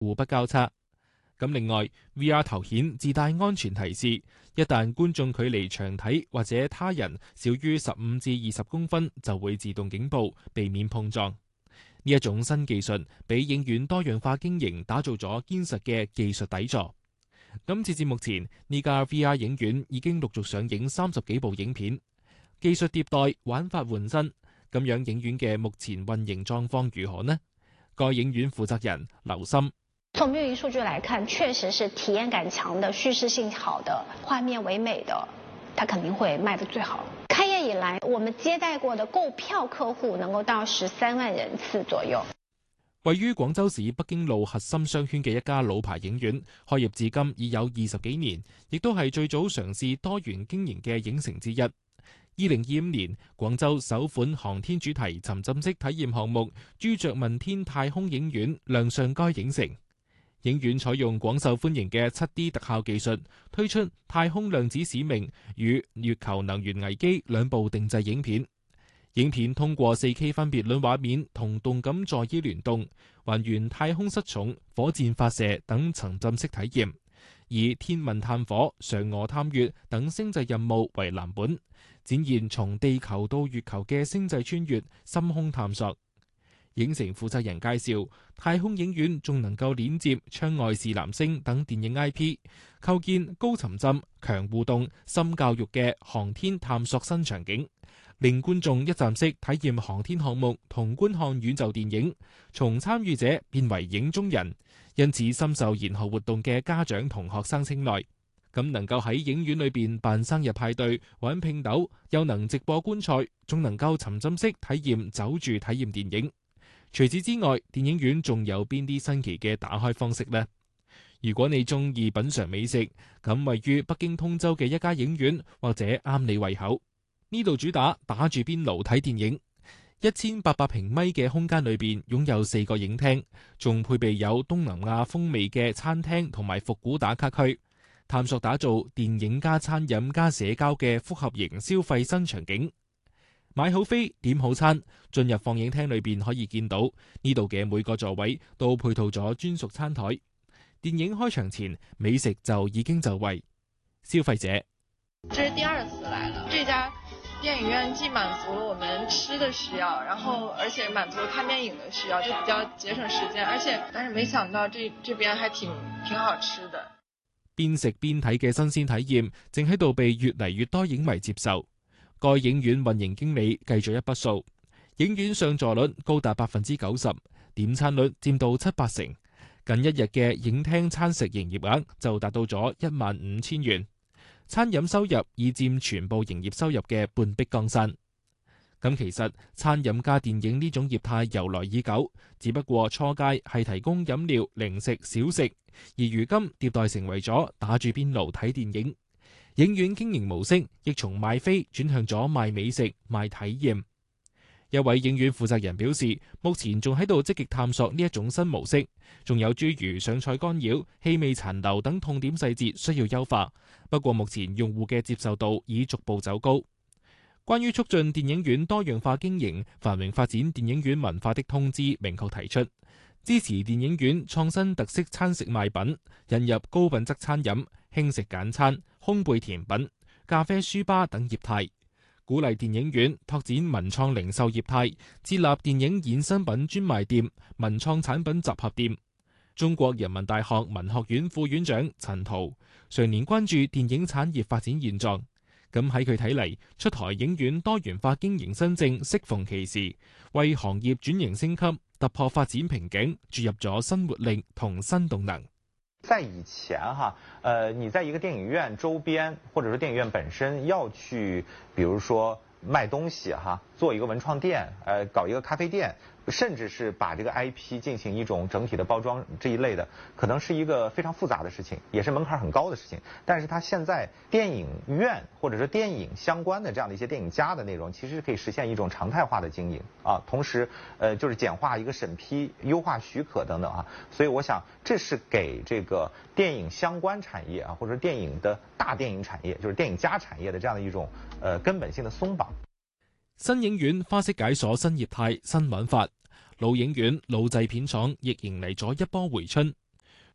互不交叉。咁另外 VR 頭顯自帶安全提示，一旦觀眾距離牆體或者他人少於15至20公分，就會自動警報，避免碰撞。呢一種新技術俾影院多樣化經營打造咗堅實嘅技術底座。咁截至目前，呢家 VR 影院已經陸續上映30幾部影片，技術迭代，玩法換新。咁樣影院嘅目前運營狀況如何呢？該影院負責人劉森。 從運營數據來看，確實是體驗感強的、敘事性好的、畫面唯美的，它肯定會賣得最好。開業以來，我們接待過的購票客戶能夠到13萬人次左右。 位於廣州市北京路核心商圈嘅一家老牌影院，開業至今已有20幾年，亦都係最早嘗試多元經營嘅影城之一。2025年，廣州首款航天主題沉浸式體驗項目朱雀問天太空影院亮相該影城。影院採用廣受歡迎嘅 7D 特效技術，推出《太空量子使命》與《月球能源危機》兩部定製影片。影片通過 4K 分別率畫面同動感座椅聯動，還原太空失重、火箭發射等沉浸式體驗，以天文探火、嫦娥探月等星際任務為藍本，展現從地球到月球嘅星際穿越、深空探索。影城負責人介紹，太空影院仲能夠連接窗外是藍星等電影 IP， 構建高沉浸、強互動、深教育嘅航天探索新場景，令觀眾一站式體驗航天項目同觀看宇宙電影，從參與者變為影中人，因此深受研學活動嘅家長同學生青睞。咁能夠喺影院裏邊辦生日派對、玩拼豆，又能直播觀賽，仲能夠沉浸式體驗走住體驗電影。除此之外，電影院仲有邊啲新奇嘅打開方式呢？如果你中意品嘗美食，咁位於北京通州嘅一家影院或者啱你胃口。呢度主打住邊爐睇電影，1800平米嘅空間裏邊擁有4個影廳，仲配備有東南亞風味嘅餐廳同埋復古打卡區，探索打造電影加餐飲加社交嘅複合型消費新場景。買好飛，點好餐，進入放映廳裏邊可以見到呢度嘅每個座位都配套咗專屬餐台。電影開場前，美食就已經就位。消費者， 這是第2次來了，這家電影院既滿足了我們吃的需要，然後而且滿足了看電影的需要，就比較節省時間，但是沒想到這邊還挺好吃的。 邊食邊睇嘅新鮮體驗，正喺度被越嚟越多影迷接受。該影院運營經理計咗一筆數，影院上座率高達90%，點餐率佔到7-8成，近一日嘅影廳餐食營業額就達到咗15000元，餐飲收入已佔全部營業收入嘅半壁江山。咁其實餐飲加電影呢種業態由來已久，只不過初階係提供飲料、零食、小食，而如今迭代成為咗打住邊爐睇電影。影院經營模式亦從賣飛轉向咗賣美食、賣體驗。一位影院負責人表示，目前仲喺度積極探索呢一種新模式，仲有諸如上菜干擾、氣味殘留等痛點細節需要優化。不過目前用戶嘅接受度已逐步走高。關於促進電影院多樣化經營、繁榮發展電影院文化的通知明確提出，支持電影院創新特色餐食賣品，引入高品質餐飲、輕食簡餐、烘焙甜品、咖啡書吧等業態，鼓勵電影院拓展文創零售業態，設立電影衍生品專賣店、文創產品集合店。中國人民大學文學院副院長陳濤常年關注電影產業發展現狀，咁喺佢睇嚟，出台影院多元化經營新政適逢其時，為行業轉型升級、突破發展瓶頸注入咗新活力同新動能。 在以前你在一個電影院周邊，或者說電影院本身要去，比如說賣東西做一個文創店，搞一個咖啡店，甚至是把這個 IP 進行一種整體的包裝，這一類的，可能是一個非常複雜的事情，也是門檻很高的事情。但是它現在電影院或者說電影相關的這樣的一些電影家的內容，其實是可以實現一種常態化的經營同時就是簡化一個審批、優化許可等等所以我想這是給這個電影相關產業或者說電影的大電影產業，就是電影家產業的這樣的一種根本性的鬆綁。 新影院花式解鎖新業態、新玩法，老影院、老製片廠亦迎嚟咗一波回春。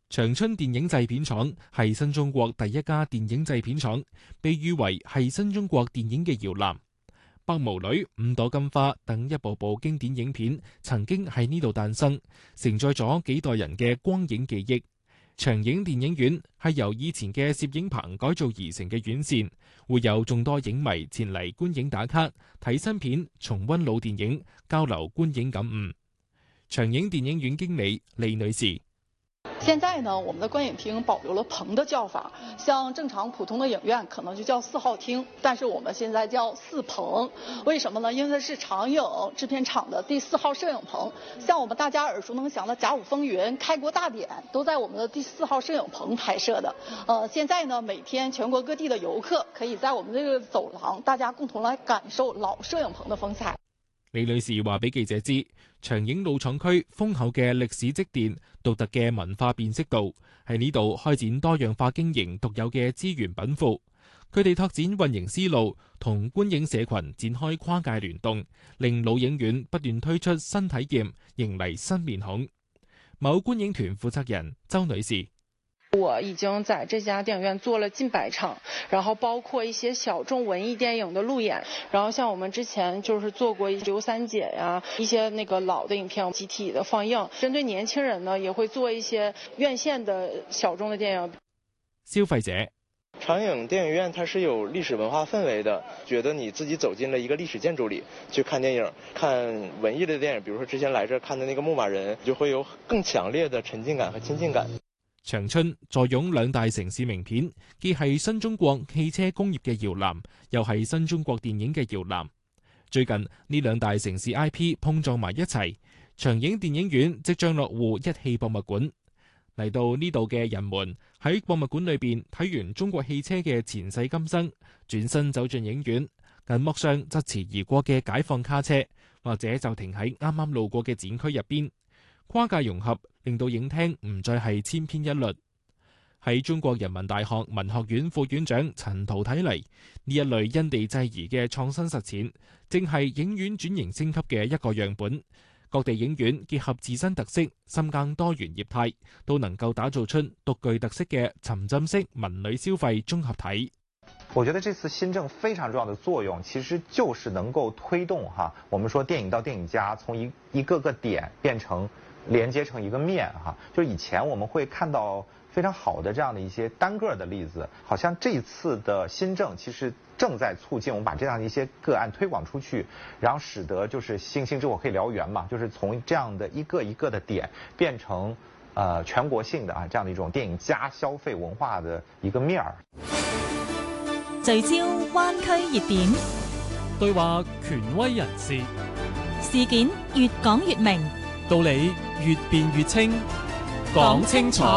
長春電影製片廠係新中國第一家電影製片廠，被譽為係新中國電影嘅搖籃。《白毛女》《五朵金花》等一部部經典影片曾經喺呢度誕生，承載咗幾代人嘅光影記憶。長影電影院係由以前嘅攝影棚改造而成嘅院線，會有眾多影迷前嚟觀影打卡、睇新片、重溫老電影、交流觀影感悟。長影電影院經理李女士。 現在呢，我們的觀影廳保留了棚的叫法，像正常普通的影院可能就叫4號廳，但是我們現在叫4棚。為什麼呢？因為是長影製片廠的第4號攝影棚，像我們大家耳熟能詳的《甲午風雲》《開國大典》都在我們的第4號攝影棚拍攝的。現在呢，每天全國各地的遊客可以在我們這個走廊，大家共同來感受老攝影棚的風采。 李女士話俾記者知，長影老廠區豐厚嘅歷史積澱、獨特嘅文化辨識度，喺呢度開展多樣化經營獨有嘅資源稟賦。佢哋拓展運營思路，同觀影社群展開跨界聯動，令老影院不斷推出新體驗，迎嚟新面孔。某觀影團負責人周女士。 我已經在這家電影院做了近100場，然後包括一些小眾文藝電影的路演，然後像我們之前就是做過劉三姐呀，一些那個老的影片集體的放映，針對年輕人呢也會做一些院線的小眾的電影。 消費者。 長影電影院它是有歷史文化氛圍的，覺得你自己走進了一個歷史建築裏去看電影，看文藝的電影，比如說之前來這看的那個牧馬人，就會有更強烈的沉浸感和親近感。 長春坐擁兩大城市名片，既係新中國汽車工業嘅搖籃，又係新中國電影嘅搖籃。最近呢兩大城市 IP 碰撞埋一齊，長影電影院即將落戶一汽博物館。嚟到呢度嘅人們喺博物館裏邊睇完中國汽車嘅前世今生，轉身走進影院，銀幕上疾馳而過嘅解放卡車，或者就停喺啱啱路過嘅展區入邊。跨界融合令到影廳唔再係千篇一律。喺中國人民大學文學院副院長陳濤睇嚟，呢一類因地制宜嘅創新實踐，正係影院轉型升級嘅一個樣本。各地影院結合自身特色，深耕多元業態，都能夠打造出獨具特色嘅沉浸式文旅消費綜合體。 我覺得這次新政非常重要的作用，其實就是能夠推動我們說電影到電影家，從一個個點變成連接成一個面就是以前我們會看到非常好的這樣的一些單個的例子，好像這一次的新政其實正在促進我們把這樣的一些個案推廣出去，然後使得就是星星之火可以燎原嘛，就是從這樣的一個一個的點變成全國性的這樣的一種電影加消費文化的一個面兒。 聚焦灣區熱點， 對話權威人士， 事件越講越明， 道理越辯越清，講清楚。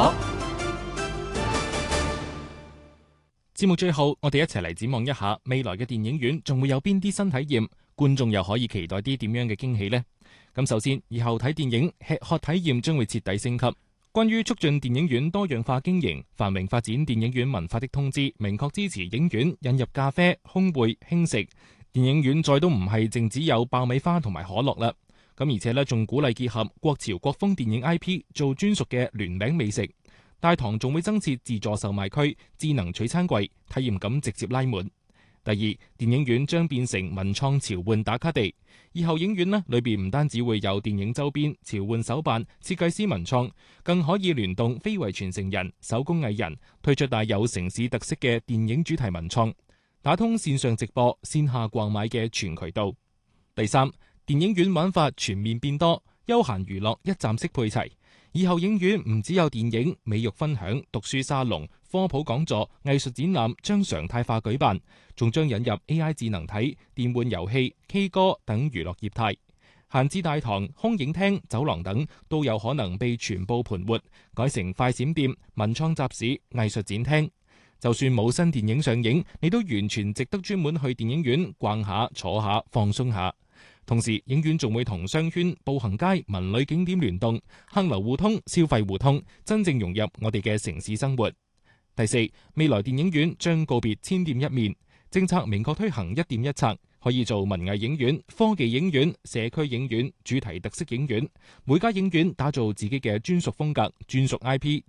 節目最後，我哋一齊嚟展望一下未來嘅電影院仲會有邊啲新體驗，觀眾又可以期待啲點樣嘅驚喜呢？咁首先，以後睇電影吃喝體驗將會徹底升級。關於促進電影院多樣化經營、繁榮發展電影院文化的通知，明確支持影院引入咖啡、烘焙、輕食。電影院再都唔係淨只有爆米花同埋可樂啦。咁而且呢，仲鼓勵結合國潮國風電影 IP 做專屬嘅聯名美食。大堂仲會增設自助售賣區、智能取餐櫃，體驗感直接拉滿。第二，電影院將變成文創潮玩打卡地，以後影院呢裏邊唔單止會有電影周邊、潮玩手辦、設計師文創，更可以聯動非遺傳承人、手工藝人，推出帶有城市特色嘅電影主題文創，打通線上直播、線下逛買嘅全渠道。第三，電影院玩法全面變多，休閒娛樂一站式配齊。以後影院唔只有電影、美育分享、讀書沙龍、科普講座、藝術展覽將常態化舉辦，仲將引入 AI 智能體、電玩遊戲、K 歌等娛樂業態。閒置大堂、空影廳、走廊等都有可能被全部盤活，改成快閃店、文創集市、藝術展廳。就算冇新電影上映，你都完全值得專門去電影院逛下、坐下、放鬆下。同時，影院仲會同商圈、步行街、文旅景點聯動，客流互通、消費互通，真正融入我哋嘅城市生活。第四，未來電影院將告別千店一面，政策明確推行一店一策，可以做文藝影院、科技影院、社區影院、主題特色影院，每家影院打造自己嘅專屬風格、專屬 IP、